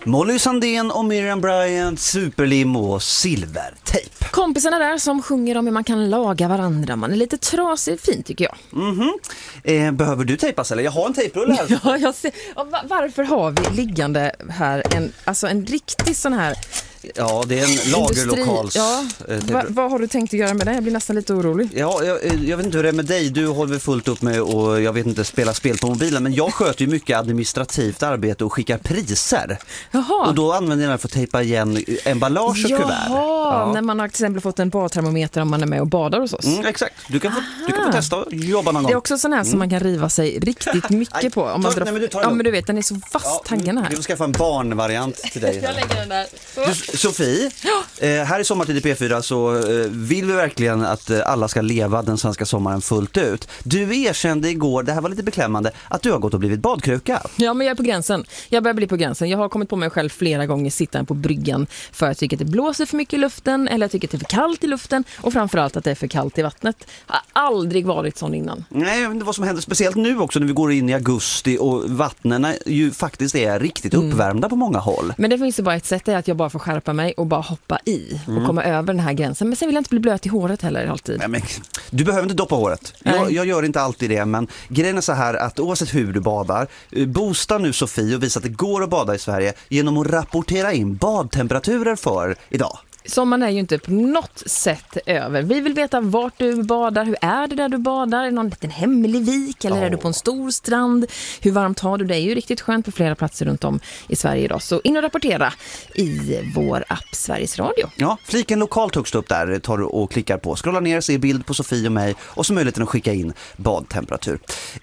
Molly Sandén och Miriam Bryant, superlim och silvertejp. Kompisarna där som sjunger om hur man kan laga varandra. Man är lite trasig, fint tycker jag. Behöver du tejpas eller? Jag har en tejprulle här. Ja, jag ser. Varför har vi liggande här en riktig sån här... Ja, det är en lagerlokals... Ja. Vad har du tänkt att göra med det? Jag blir nästan lite orolig. Ja, jag vet inte hur det är med dig. Du håller väl fullt upp med och jag vet inte, spela spel på mobilen. Men jag sköter ju mycket administrativt arbete och skickar priser. Jaha. Och då använder jag den för att tejpa igen emballage och kuvert. Ja, när man har till exempel fått en badtermometer om man är med och badar hos oss. Exakt, du kan få testa och jobba någon gång. Det är också sån här som man kan riva sig riktigt mycket på. Om man men du vet, den är så fast taggarna här. Vi får skaffa en barnvariant till dig. Jag lägger den där. Sofie, här i Sommartid i P4 så vill vi verkligen att alla ska leva den svenska sommaren fullt ut. Du erkände igår, det här var lite beklämmande, att du har gått och blivit badkruka. Ja, men jag är på gränsen. Jag börjar bli på gränsen. Jag har kommit på mig själv flera gånger sitta på bryggan för att jag tycker att det blåser för mycket i luften eller jag tycker att det är för kallt i luften och framförallt att det är för kallt i vattnet. Jag har aldrig varit sån innan. Nej, jag vet inte vad som händer, speciellt nu också när vi går in i augusti och vattnena ju faktiskt är riktigt uppvärmda på många håll. Men det finns ju bara ett sätt, är att jag bara får skärpa mig och bara hoppa i och komma över den här gränsen. Men sen vill jag inte bli blöt i håret heller alltid. Nej, men, du behöver inte doppa håret. Jag gör inte alltid det, men grejen är så här att oavsett hur du badar, boosta nu Sofie och visa att det går att bada i Sverige genom att rapportera in badtemperaturer för idag. Sommaren är ju inte på något sätt över. Vi vill veta vart du badar, hur är det där du badar? Är det någon liten hemlig vik eller är du på en stor strand? Hur varmt har du? Det är ju riktigt skönt på flera platser runt om i Sverige idag. Så in och rapportera i vår app Sveriges Radio. Ja, fliken lokalt högst upp där tar du och klickar på. Scrolla ner, se bild på Sofie och mig och så möjligheten att skicka in badtemperatur.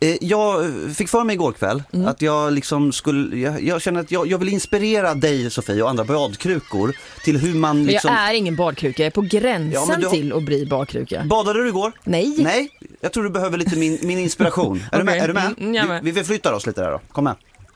Jag fick för mig igår kväll att jag liksom jag känner att jag vill inspirera dig Sofie och andra badkrukor till hur man liksom... Jag är ingen badkruka, jag är på gränsen till att bli badkruka. Badade du igår? Nej. Jag tror du behöver lite min inspiration. Är du med? Vi flyttar oss lite där då. Kom med.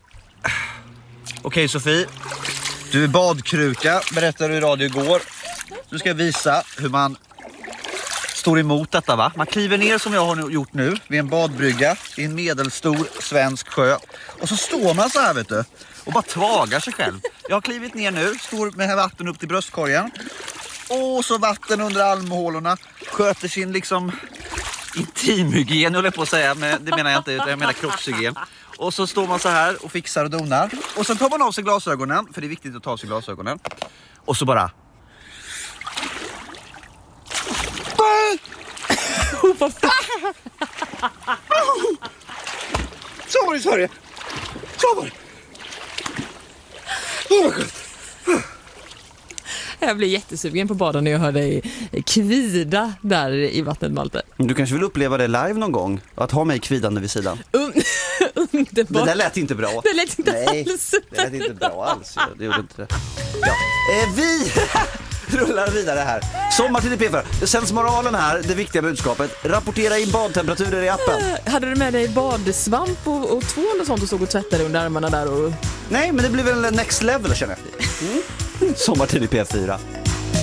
Okej Sofie, du är badkruka, berättade du i radio igår. Du ska visa hur man står emot detta, va? Man kliver ner som jag har gjort nu vid en badbrygga i en medelstor svensk sjö. Och så står man så här, vet du, och bara tvagar sig själv. Jag har klivit ner nu, står med vatten upp till bröstkorgen. Och så vatten under armhålorna. Sköter sin liksom intimhygien, håller jag på att säga. Men det menar jag inte, utan jag menar kroppshygien. Och så står man så här och fixar och donar. Och sen tar man av sig glasögonen, för det är viktigt att ta av sig glasögonen. Och så bara... Så var det, Sverige. Så var det. Jag blir jättesugen på baden när jag hör dig kvida där i vattnet, Malte. Du kanske vill uppleva det live någon gång? Att ha mig kvidande vid sidan. Underbart. Det där lät inte bra. Det lät inte alls. Det lät inte bra alls. Det gjorde inte det. Ja. Vi rullar vidare här. Sommartid i P4. Det sänds moralen här, det viktiga budskapet. Rapportera in badtemperaturer i appen. Hade du med dig badsvamp och tvål och sånt och såg och tvättade under armarna där? Och... Nej, men det blir väl next level, känner jag. Sommartid i P4.